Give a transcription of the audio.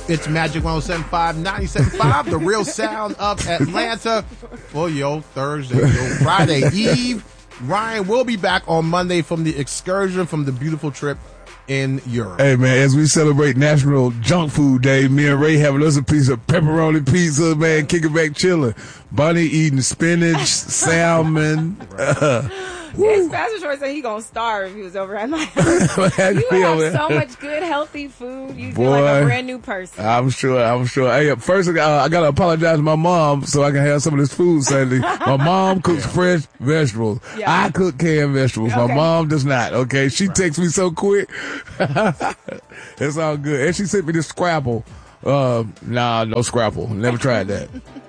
It's Magic 107.5, 97.5, the real sound of Atlanta for your Thursday, your Friday Eve. Ryan will be back on Monday from the excursion from the beautiful trip in Europe. Hey, man, as we celebrate National Junk Food Day, me and Ray having us a piece of pepperoni pizza, man, kicking back chilling. Bonnie eating spinach, salmon. Yes, Pastor Troy said he gonna starve if he was over at my house. You have so much good, healthy food. You feel like a brand new person. I'm sure. Hey, first, I gotta apologize to my mom so I can have some of this food Sunday. My mom cooks fresh vegetables. Yeah. I cook canned vegetables. Okay. My mom does not. Okay, she texts me so quick. It's all good. And she sent me this Scrapple. No Scrapple. Never tried that.